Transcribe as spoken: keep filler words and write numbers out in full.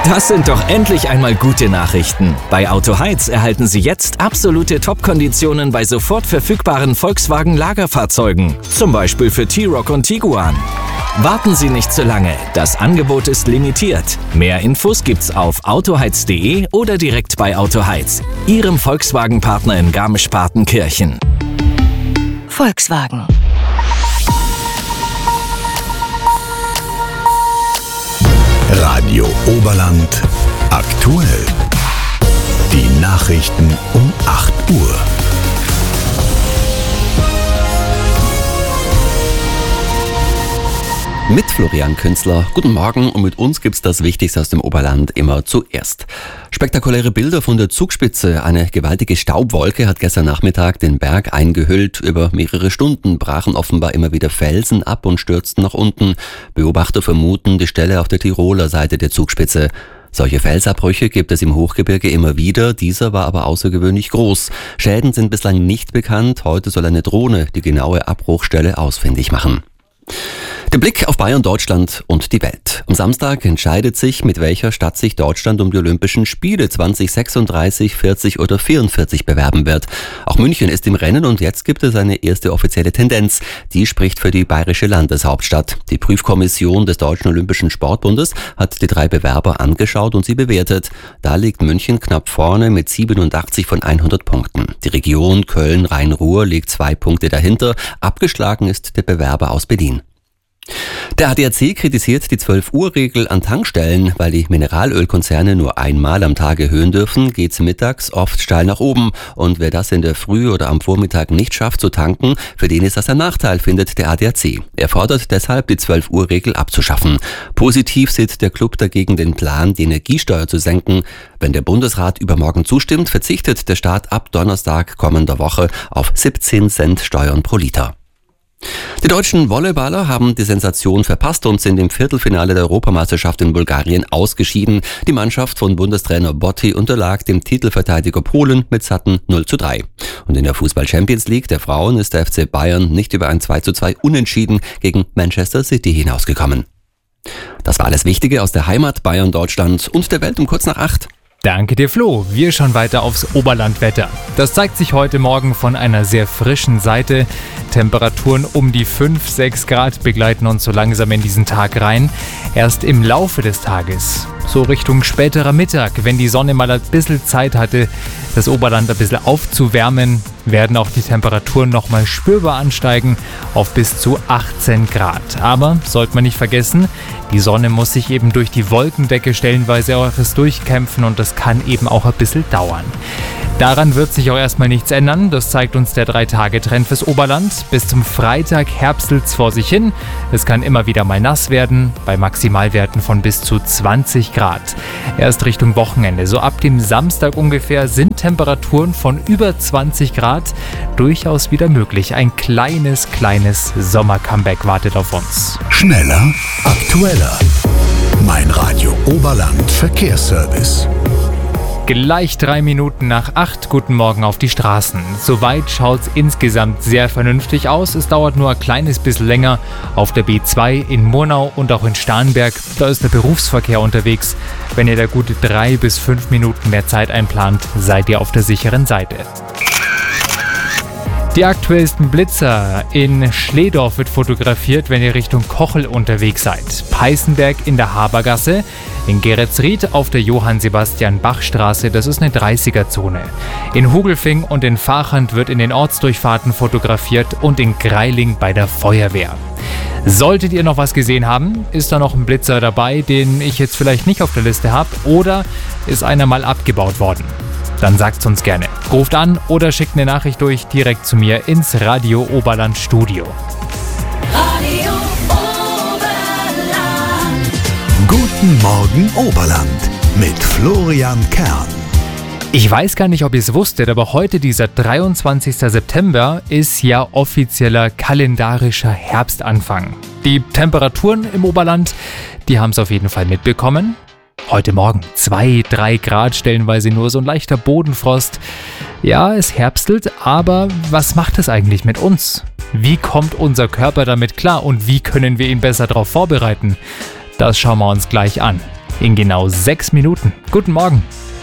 Das sind doch endlich einmal gute Nachrichten. Bei Autoheiz erhalten Sie jetzt absolute Top-Konditionen bei sofort verfügbaren Volkswagen-Lagerfahrzeugen. Zum Beispiel für T-Roc und Tiguan. Warten Sie nicht zu lange. Das Angebot ist limitiert. Mehr Infos gibt's auf autoheiz punkt de oder direkt bei Autoheiz, Ihrem Volkswagen-Partner in Garmisch-Partenkirchen. Volkswagen. Radio Oberland aktuell. Die Nachrichten um acht Uhr. Mit Florian Künzler. Guten Morgen, und mit uns gibt's das Wichtigste aus dem Oberland immer zuerst. Spektakuläre Bilder von der Zugspitze. Eine gewaltige Staubwolke hat gestern Nachmittag den Berg eingehüllt. Über mehrere Stunden brachen offenbar immer wieder Felsen ab und stürzten nach unten. Beobachter vermuten die Stelle auf der Tiroler Seite der Zugspitze. Solche Felsabbrüche gibt es im Hochgebirge immer wieder, dieser war aber außergewöhnlich groß. Schäden sind bislang nicht bekannt, heute soll eine Drohne die genaue Abbruchstelle ausfindig machen. Der Blick auf Bayern, Deutschland und die Welt. Am Samstag entscheidet sich, mit welcher Stadt sich Deutschland um die Olympischen Spiele zwanzig sechsunddreißig, vierzig oder vierundvierzig bewerben wird. Auch München ist im Rennen und jetzt gibt es eine erste offizielle Tendenz. Die spricht für die bayerische Landeshauptstadt. Die Prüfkommission des Deutschen Olympischen Sportbundes hat die drei Bewerber angeschaut und sie bewertet. Da liegt München knapp vorne mit siebenundachtzig von hundert Punkten. Die Region Köln-Rhein-Ruhr liegt zwei Punkte dahinter. Abgeschlagen ist der Bewerber aus Berlin. Der A D A C kritisiert die zwölf-Uhr-Regel an Tankstellen. Weil die Mineralölkonzerne nur einmal am Tag erhöhen dürfen, geht's mittags oft steil nach oben. Und wer das in der Früh oder am Vormittag nicht schafft zu tanken, für den ist das ein Nachteil, findet der A D A C. Er fordert deshalb, die zwölf-Uhr-Regel abzuschaffen. Positiv sieht der Club dagegen den Plan, die Energiesteuer zu senken. Wenn der Bundesrat übermorgen zustimmt, verzichtet der Staat ab Donnerstag kommender Woche auf siebzehn Cent Steuern pro Liter. Die deutschen Volleyballer haben die Sensation verpasst und sind im Viertelfinale der Europameisterschaft in Bulgarien ausgeschieden. Die Mannschaft von Bundestrainer Botti unterlag dem Titelverteidiger Polen mit satten null zu drei. Und in der Fußball-Champions League der Frauen ist der F C Bayern nicht über ein zwei zu zwei Unentschieden gegen Manchester City hinausgekommen. Das war alles Wichtige aus der Heimat, Bayern, Deutschland und der Welt um kurz nach acht. Danke dir, Flo. Wir schauen weiter aufs Oberlandwetter. Das zeigt sich heute Morgen von einer sehr frischen Seite. Temperaturen um die fünf, sechs Grad begleiten uns so langsam in diesen Tag rein. Erst im Laufe des Tages, so Richtung späterer Mittag, wenn die Sonne mal ein bisschen Zeit hatte, das Oberland ein bisschen aufzuwärmen, werden auch die Temperaturen nochmal spürbar ansteigen auf bis zu achtzehn Grad. Aber sollte man nicht vergessen, die Sonne muss sich eben durch die Wolkendecke stellenweise auch erst durchkämpfen und das kann eben auch ein bisschen dauern. Daran wird sich auch erstmal nichts ändern, das zeigt uns der drei-Tage-Trend fürs Oberland. Bis zum Freitag herbstelt's vor sich hin. Es kann immer wieder mal nass werden, bei Maximalwerten von bis zu zwanzig Grad. Erst Richtung Wochenende, so ab dem Samstag ungefähr, sind Temperaturen von über zwanzig Grad durchaus wieder möglich. Ein kleines, kleines Sommer-Comeback wartet auf uns. Schneller, aktueller. Mein Radio Oberland Verkehrsservice. Gleich drei Minuten nach acht, guten Morgen auf die Straßen. Soweit schaut's insgesamt sehr vernünftig aus. Es dauert nur ein kleines bisschen länger auf der B zwei in Murnau und auch in Starnberg. Da ist der Berufsverkehr unterwegs. Wenn ihr da gute drei bis fünf Minuten mehr Zeit einplant, seid ihr auf der sicheren Seite. Die aktuellsten Blitzer in Schledorf wird fotografiert, wenn ihr Richtung Kochel unterwegs seid. Peißenberg in der Habergasse, in Geretsried auf der Johann-Sebastian-Bach-Straße, das ist eine dreißiger-Zone. In Hugelfing und in Vachand wird in den Ortsdurchfahrten fotografiert und in Greiling bei der Feuerwehr. Solltet ihr noch was gesehen haben, ist da noch ein Blitzer dabei, den ich jetzt vielleicht nicht auf der Liste habe, oder ist einer mal abgebaut worden? Dann sagt's uns gerne. Ruft an oder schickt eine Nachricht durch direkt zu mir ins Radio Oberland Studio. Radio Oberland. Guten Morgen Oberland mit Florian Kern. Ich weiß gar nicht, ob ihr es wusstet, aber heute, dieser dreiundzwanzigster September, ist ja offizieller kalendarischer Herbstanfang. Die Temperaturen im Oberland, die haben es auf jeden Fall mitbekommen. Heute Morgen zwei, drei Grad, stellenweise nur so ein leichter Bodenfrost. Ja, es herbstelt, aber was macht es eigentlich mit uns? Wie kommt unser Körper damit klar und wie können wir ihn besser darauf vorbereiten? Das schauen wir uns gleich an. in genau sechs Minuten. Guten Morgen.